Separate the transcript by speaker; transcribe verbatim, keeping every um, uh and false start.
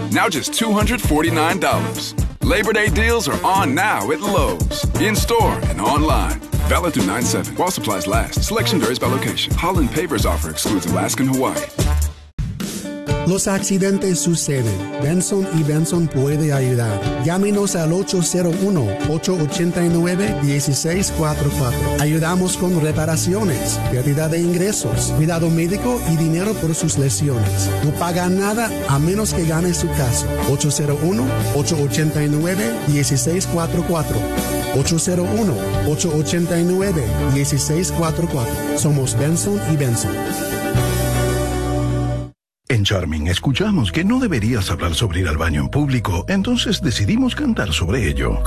Speaker 1: now just two hundred forty-nine dollars. Labor Day deals are on now at Lowe's, in-store and online. Valid through nine seven while supplies last. Selection varies by location. Holland Pavers offer excludes Alaska and Hawaii.
Speaker 2: Los accidentes suceden. Benson y Benson puede ayudar. Llámenos al ocho cero uno, ocho ocho nueve, uno seis cuatro cuatro. Ayudamos con reparaciones, pérdida de ingresos, cuidado médico y dinero por sus lesiones. No paga nada a menos que gane su caso. ocho cero uno, ocho ocho nueve, uno seis cuatro cuatro. ocho cero uno, ocho ocho nueve, uno seis cuatro cuatro. Somos Benson y Benson.
Speaker 3: En Charming escuchamos que no deberías hablar sobre ir al baño en público, entonces decidimos cantar sobre ello.